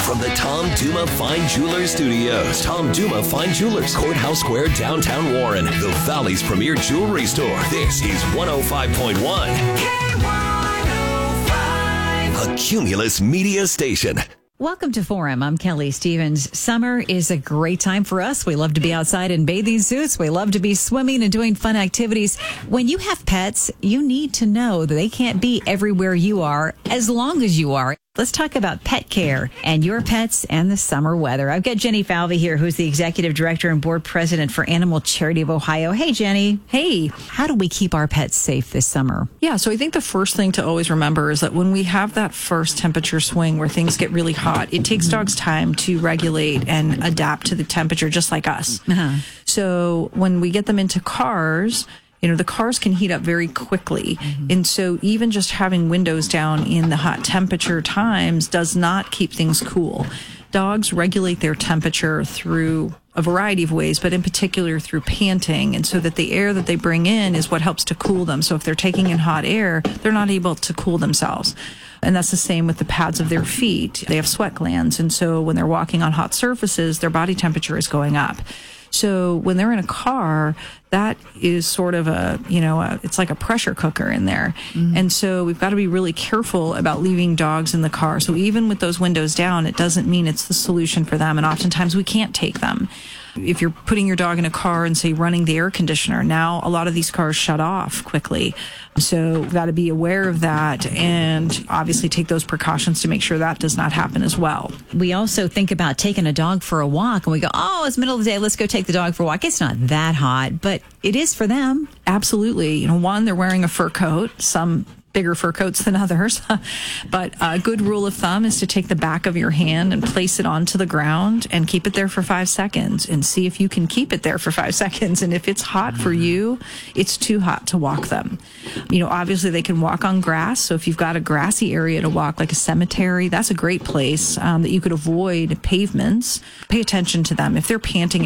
From the Tom Duma Fine Jewelers Studios, Tom Duma Fine Jewelers, Courthouse Square, downtown Warren, the Valley's premier jewelry store. This is 105.1 K105, a Cumulus Media Station. Welcome to Forum. I'm Kelly Stevens. Summer is a great time for us. We love to be outside in bathing suits. We love to be swimming and doing fun activities. When you have pets, you need to know that they can't be everywhere you are as long as you are. Let's talk about pet care and your pets and the summer weather. I've got Jenny Falvey here, who's the executive director and board president for Animal Charity of Ohio. Hey, Jenny. Hey. How do we keep our pets safe this summer? Yeah, so I think the first thing to always remember is that when we have that first temperature swing where things get really hot, it takes dogs time to regulate and adapt to the temperature just like us. So when we get them into cars, the cars can heat up very quickly. And so even just having windows down in the hot temperature times does not keep things cool. Dogs regulate their temperature through a variety of ways, but in particular through panting. And so that the air that they bring in is what helps to cool them. So if they're taking in hot air, they're not able to cool themselves. And that's the same with the pads of their feet. They have sweat glands. And so when they're walking on hot surfaces, their body temperature is going up. So when they're in a car, that is sort of it's like a pressure cooker in there. And so we've got to be really careful about leaving dogs in the car. So even with those windows down, it doesn't mean it's the solution for them. And oftentimes we can't take them. If you're putting your dog in a car and, say, running the air conditioner, now a lot of these cars shut off quickly. So we've got to be aware of that and obviously take those precautions to make sure that does not happen as well. We also think about taking a dog for a walk and we go, oh, it's middle of the day, let's go take the dog for a walk. It's not that hot, but it is for them. Absolutely. One, they're wearing a fur coat. Some bigger fur coats than others. But a good rule of thumb is to take the back of your hand and place it onto the ground and keep it there for 5 seconds and see if you can keep it there for 5 seconds. And if it's hot for you, it's too hot to walk them. Obviously they can walk on grass. So if you've got a grassy area to walk, like a cemetery, that's a great place that you could avoid pavements. Pay attention to them. If they're panting